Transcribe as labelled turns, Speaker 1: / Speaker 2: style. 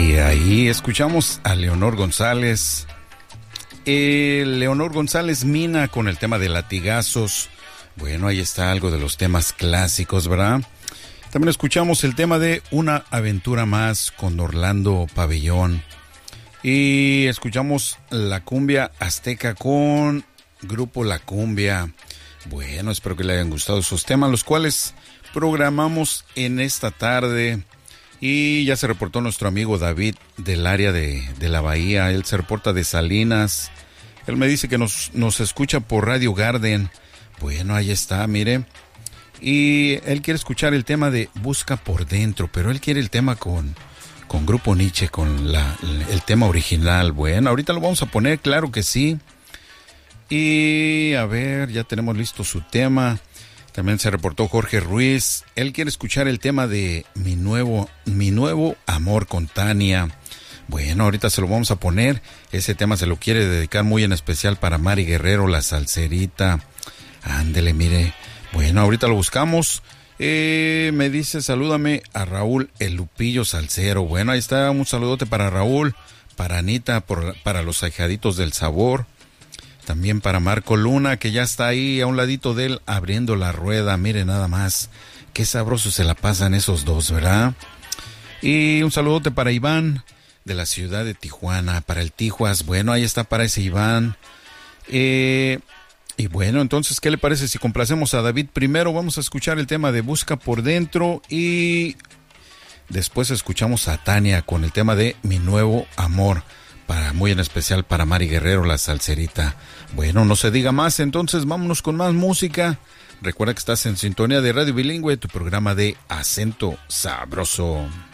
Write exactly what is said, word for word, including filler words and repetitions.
Speaker 1: Y ahí escuchamos a Leonor González. Eh, Leonor González Mina con el tema de latigazos. Bueno, ahí está algo de los temas clásicos, ¿verdad? También escuchamos el tema de Una aventura más con Orlando Pabellón. Y escuchamos la cumbia azteca con Grupo La Cumbia. Bueno, espero que le hayan gustado esos temas, los cuales programamos en esta tarde. Y ya se reportó nuestro amigo David del área de, de la Bahía. Él se reporta de Salinas. Él me dice que nos, nos escucha por Radio Garden. Bueno, ahí está, mire. Y él quiere escuchar el tema de Busca por Dentro, pero él quiere el tema con, con Grupo Nietzsche, con la, el tema original. Bueno, ahorita lo vamos a poner, claro que sí. Y a ver, ya tenemos listo su tema. También se reportó Jorge Ruiz. Él quiere escuchar el tema de Mi nuevo, mi nuevo amor con Tania. Bueno, ahorita se lo vamos a poner. Ese tema se lo quiere dedicar muy en especial para Mari Guerrero, la salserita. Ándele, mire. Bueno, ahorita lo buscamos. Eh, me dice, salúdame a Raúl el Lupillo Salsero. Bueno, ahí está, un saludote para Raúl, para Anita, por, para los ahijaditos del sabor. También para Marco Luna, que ya está ahí a un ladito de él abriendo la rueda. Mire nada más, qué sabroso se la pasan esos dos, ¿verdad? Y un saludote para Iván, de la ciudad de Tijuana, para el Tijuas. Bueno, ahí está para ese Iván. Eh, y bueno, entonces, ¿qué le parece si complacemos a David primero? Vamos a escuchar el tema de Busca por Dentro y después escuchamos a Tania con el tema de Mi nuevo amor. Para, muy en especial para Mari Guerrero, la salserita. Bueno, no se diga más, entonces vámonos con más música. Recuerda que estás en sintonía de Radio Bilingüe, tu programa de acento sabroso.